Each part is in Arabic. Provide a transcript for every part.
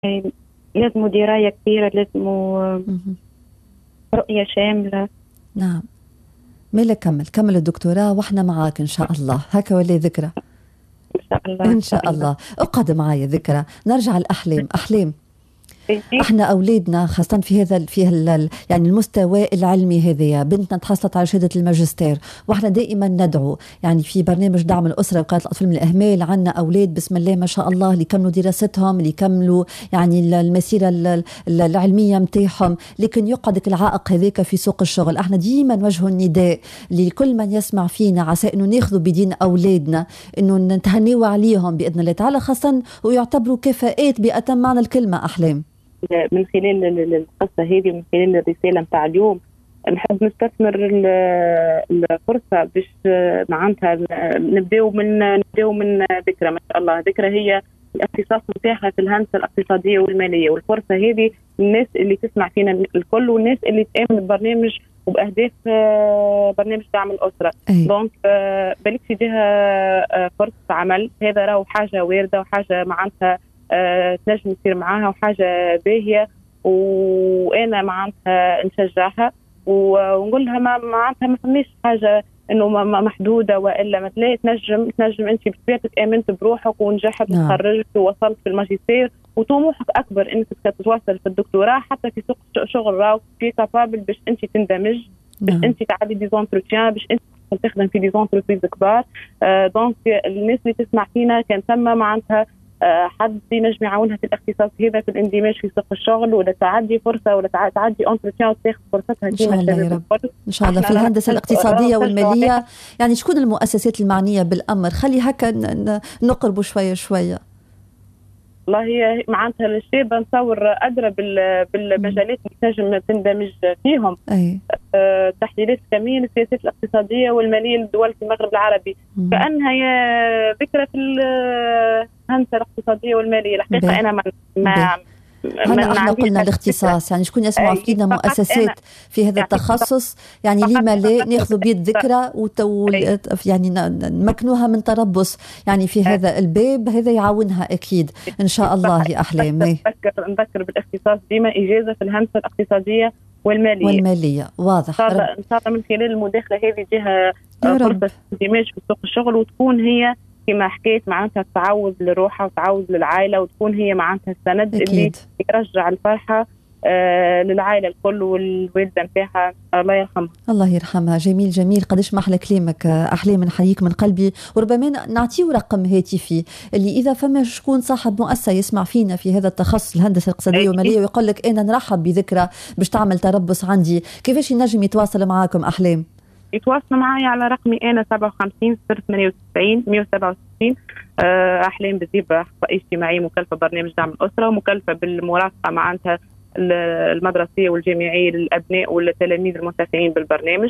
يعني لازم دراية كبيرة، لازم مهم. رؤية شاملة. نعم. ميلا كمل الدكتوراه واحنا معاك إن شاء الله، هكا ولا ذكرى؟ إن شاء الله إن إن شاء شاء الله. الله. اقعد معايا ذكرى، نرجع الأحلام. أحلام، إيه، احنا اولادنا خاصه في هذا يعني المستوى العلمي، هذه بنتنا تحصلت على شهاده الماجستير، واحنا دائما ندعو يعني في برنامج دعم الاسره وقايه الاطفال من الاهمال، عندنا اولاد بسم الله ما شاء الله اللي يكملوا دراستهم، اللي يكملوا يعني المسيره العلميه نتاعهم، لكن يقعدك العائق هذاك في سوق الشغل. احنا ديما نوجهوا النداء لكل من يسمع فينا عسى انه ناخذوا بدين اولادنا، انه نتهنيوا عليهم باذن الله تعالى، خاصه ويعتبروا كفاءات باتم معنى الكلمه. احلام، من خلال القصة هذه، من خلال الرسالة متاع اليوم، نحب نستثمر الفرصة باش معناتها نبداو من ذكرى. ما شاء الله ذكرى هي الاختصاص نتاعها في الهندسة الاقتصادية والمالية، والفرصة هذه الناس اللي تسمع فينا الكل والناس اللي تآمن ببرنامج وبأهداف برنامج دعم الأسرة. دونك بالك في جهة فرصة عمل، هذا راهو حاجة واردة وحاجة معناتها تنجم يصير معاها وحاجة باهية، وأنا معناتها نشجعها ونقول لها معناتها ما فماش حاجة إنه محدودة وإلا ما تنجم أنت بطبيعتك آمنت بروحك ونجحت وتخرجت ووصلت في الماجستير وطموحك أكبر إنك تتواصل في الدكتوراه، حتى في سوق شغل راو في كابابل باش أنت تندمج، باش أنت تعدي دي زونتروتيان، باش أنت تخدم في دي زونتروبريز كبار. دونك الناس اللي تسمع فينا كان ثم معناتها حد ينجم يعاونها في الاختصاص هذا في الاندماج في سوق الشغل، ولا تعدي فرصه ولا تعدي انترتيان وتاخذ فرصتها ان شاء الله يا رب. ان شاء الله في الهندسه الاقتصاديه والماليه. يعني شكون المؤسسات المعنيه بالامر؟ خلي هكا نقربوا شويه شويه. والله هي معناتها الشابه نصور ادرى بالمجالات اللي تنجم تندمج فيهم. تحليلات كمين السياسات الاقتصاديه والماليه للدول في المغرب العربي، كانها هي ذكرى في الهندسه الاقتصاديه والماليه. الحقيقه انا ما احنا قلنا الاختصاص، يعني شكون يسمع فينا مؤسسات في هذا التخصص، يعني لما لا ناخذ بيد ذكرى يعني نمكنوها من تربص يعني في هذا الباب، هذا يعاونها اكيد ان شاء الله. يا احلام، نذكر بالاختصاص ديما اجازه في الهندسه الاقتصاديه والماليه. واضح. ان شاء الله من خلال المداخله هذه جهه فرصه اندماج في سوق الشغل، وتكون هي كما حكيت معناتها تعوض لروحها وتعوض للعائله، وتكون هي معناتها السند اللي يرجع الفرحه للعائله الكل والوالده نتاعها الله يرحمها. الله يرحمها. جميل قداش ما احلى كلامك احلام، نحييك من قلبي. وربما نعطيه رقم هاتفي اللي اذا فما شكون صاحب مؤسسه يسمع فينا في هذا التخصص الهندسه الاقتصاديه والماليه ويقول لك انا نرحب بذكرى باش تعمل تربص عندي، كيفاش ينجم يتواصل معاكم احلام؟ يتواصلوا معي على رقمي أنا 57 098 167. أحلام بزيبة، أخصائية اجتماعية مكلفة برنامج دعم الأسرة، ومكلفة بالمرافقة معناتها المدرسية والجامعية للأبناء والتلاميذ المنتفعين بالبرنامج.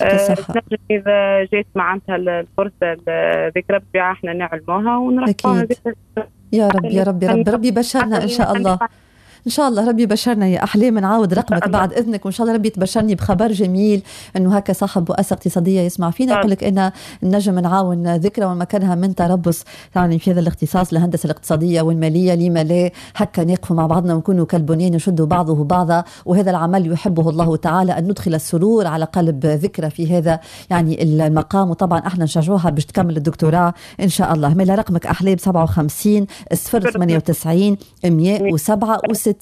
إذا جات معناتها الفرصة ذكرى بطبيعة احنا نعلموها ونرفعها. يا رب ربي بشرنا إن شاء الله. إن شاء الله ربي بشرنا يا أحلام. نعاود رقمك بعد إذنك، وإن شاء الله ربي تبشرني بخبر جميل إنه هكا صاحب مؤسسة اقتصادية يسمع فينا يقول لك أنا نجم نعاون ذكرى ومكانها من تربص يعني في هذا الاختصاص الهندسة الاقتصادية والمالية. لما لا هكا نقفوا مع بعضنا ونكونوا كالبنيان يشدوا بعضه بعضا، وهذا العمل يحبه الله تعالى، أن ندخل السرور على قلب ذكرى في هذا يعني المقام. وطبعا احنا نشجعوها باش تكمل الدكتوراه إن شاء الله. ميلا رقمك أحلام 57 098 167.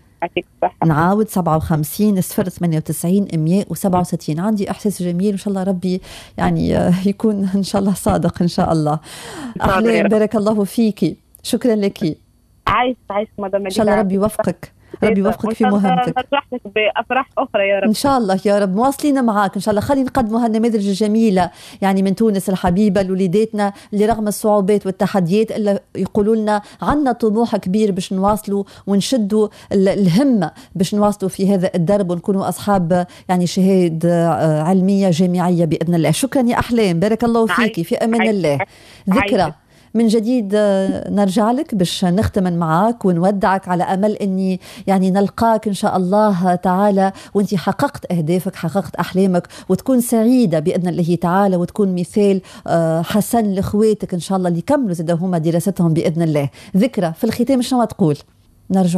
نعاود 57 098 167. عندي إحساس جميل إن شاء الله ربي يعني يكون إن شاء الله صادق إن شاء الله. أحلام بارك الله فيكي، شكرا لك. عايش مدام إن شاء الله ربي يوفقك، ربي يوفقك في مهمتك. نرجع لك بأفراح أخرى يا رب إن شاء الله يا رب. مواصلين معاك إن شاء الله. خلينا نقدموا هالنماذج الجميلة يعني من تونس الحبيبة لوليداتنا اللي رغم الصعوبات والتحديات إلا يقولوا لنا عنا طموح كبير باش نواصلوا ونشدوا الهمة باش نواصلوا في هذا الدرب ونكونوا أصحاب يعني شهاد علمية جامعية بإذن الله. شكرا يا أحلام، بارك الله فيكي، في أمان الله. ذكرى من جديد نرجع لك باش نختم معاك ونودعك على أمل أني يعني نلقاك إن شاء الله تعالى وانتي حققت أهدافك، حققت أحلامك، وتكون سعيدة بإذن الله تعالى، وتكون مثال حسن لإخواتك إن شاء الله اللي يكملوا زادهم دراستهم بإذن الله. ذكرى في الختام شنو تقول؟ نرجع